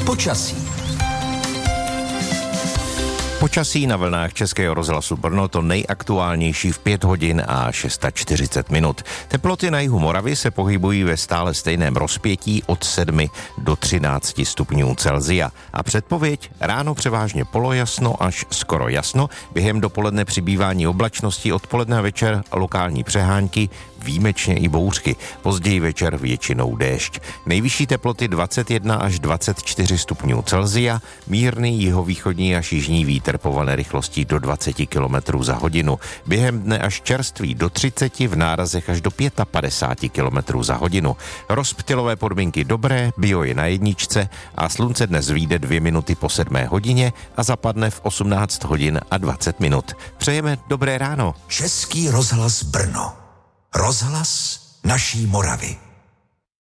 Počasí. Počasí na vlnách Českého rozhlasu Brno, to nejaktuálnější v 5 hodin a 640 minut. Teploty na jihu Moravy se pohybují ve stále stejném rozpětí od 7 do 13 stupňů Celsia. A předpověď: ráno převážně polojasno až skoro jasno, během dopoledne přibývání oblačnosti, odpoledne a večer lokální přehánky, výjimečně i bouřky, později večer většinou déšť. Nejvyšší teploty 21 až 24 stupňů Celsia, mírný jihovýchodní až jižní vítr povalené rychlostí do 20 km za hodinu. Během dne až čerstvý do 30, v nárazech až do 55 km za hodinu. Rozptylové podmínky dobré, bio je na jedničce a slunce dnes vyjde 2 minuty po 7 hodině a zapadne v 18 hodin a 20 minut. Přejeme dobré ráno. Český rozhlas Brno. Rozhlas naší Moravy.